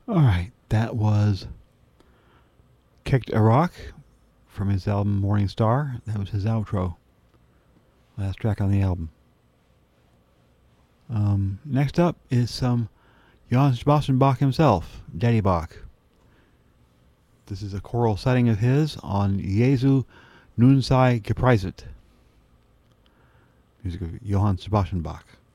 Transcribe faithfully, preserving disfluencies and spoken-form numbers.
Alright, that was Kicked a Rock from his album Morning Star. That was his outro. Last track on the album. Um, next up is some Johann Sebastian Bach himself, Daddy Bach. This is a choral setting of his on Jesu nun sei gepriset. Music of Johann Sebastian Bach.